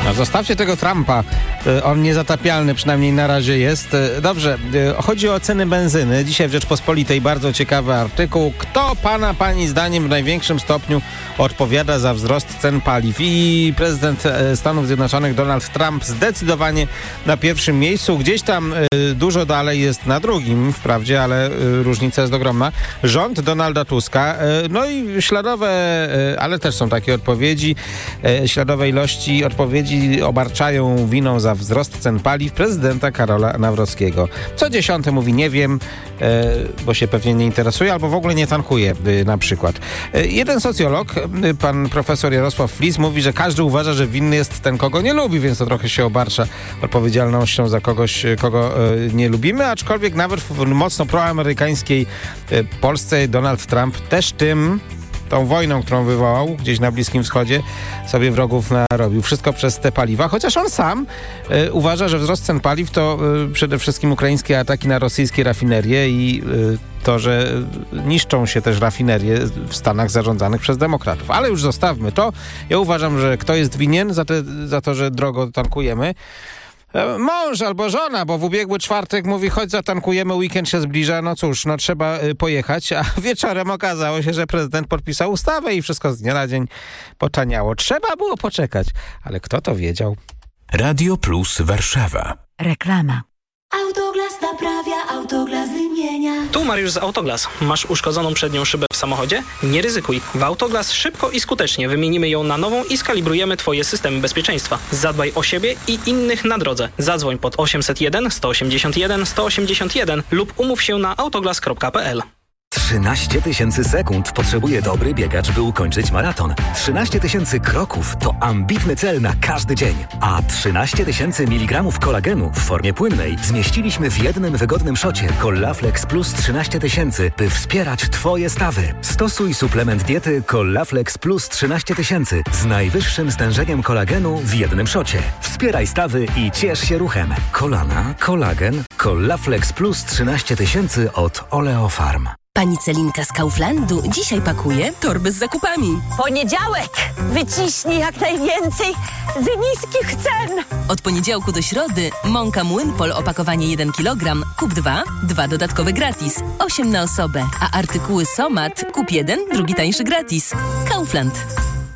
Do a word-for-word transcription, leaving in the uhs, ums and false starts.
No, zostawcie tego Trumpa. On niezatapialny przynajmniej na razie jest. Dobrze, chodzi o ceny benzyny. Dzisiaj w Rzeczpospolitej bardzo ciekawy artykuł. Kto pana, pani zdaniem w największym stopniu odpowiada za wzrost cen paliw? I prezydent Stanów Zjednoczonych Donald Trump zdecydowanie na pierwszym miejscu. Gdzieś tam dużo dalej jest na drugim, wprawdzie, ale różnica jest ogromna. Rząd Donalda Tuska. No i śladowe, ale też są takie odpowiedzi, śladowe ilości odpowiedzi obarczają winą za wzrost cen paliw prezydenta Karola Nawrockiego. Co dziesiąty mówi nie wiem, bo się pewnie nie interesuje, albo w ogóle nie tankuje na przykład. Jeden socjolog, pan profesor Jarosław Flis, mówi, że każdy uważa, że winny jest ten, kogo nie lubi, więc to trochę się obarcza odpowiedzialnością za kogoś, kogo nie lubimy, aczkolwiek nawet w mocno proamerykańskiej Polsce Donald Trump też tym tą wojną, którą wywołał gdzieś na Bliskim Wschodzie, sobie wrogów narobił. Wszystko przez te paliwa, chociaż on sam y, uważa, że wzrost cen paliw to y, przede wszystkim ukraińskie ataki na rosyjskie rafinerie i y, to, że niszczą się też rafinerie w Stanach zarządzanych przez demokratów. Ale już zostawmy to. Ja uważam, że kto jest winien za, te, za to, że drogo tankujemy? Mąż albo żona, bo w ubiegły czwartek mówi, chodź zatankujemy, weekend się zbliża, no cóż, no trzeba y, pojechać, a wieczorem okazało się, że prezydent podpisał ustawę i wszystko z dnia na dzień potaniało. Trzeba było poczekać, ale kto to wiedział? Radio Plus Warszawa. Reklama. Autoglas naprawia, Autoglas wymienia. Tu Mariusz z Autoglas. Masz uszkodzoną przednią szybę w samochodzie? Nie ryzykuj. W Autoglas szybko i skutecznie wymienimy ją na nową i skalibrujemy Twoje systemy bezpieczeństwa. Zadbaj o siebie i innych na drodze. Zadzwoń pod osiemset jeden, sto osiemdziesiąt jeden, sto osiemdziesiąt jeden lub umów się na autoglas kropka p l. trzynaście tysięcy sekund potrzebuje dobry biegacz, by ukończyć maraton. trzynaście tysięcy kroków to ambitny cel na każdy dzień. A trzynaście tysięcy miligramów kolagenu w formie płynnej zmieściliśmy w jednym wygodnym szocie Collaflex Plus trzynaście tysięcy, by wspierać Twoje stawy. Stosuj suplement diety Collaflex Plus trzynaście tysięcy z najwyższym stężeniem kolagenu w jednym szocie. Wspieraj stawy i ciesz się ruchem. Kolana, kolagen, Collaflex Plus trzynaście tysięcy od Oleofarm. Pani Celinka z Kauflandu dzisiaj pakuje torby z zakupami. Poniedziałek! Wyciśnij jak najwięcej z niskich cen! Od poniedziałku do środy mąka Młynpol opakowanie jeden kilogram, kup dwa, dwa dodatkowe gratis. osiem na osobę. A artykuły Somat kup jeden, drugi tańszy gratis. Kaufland.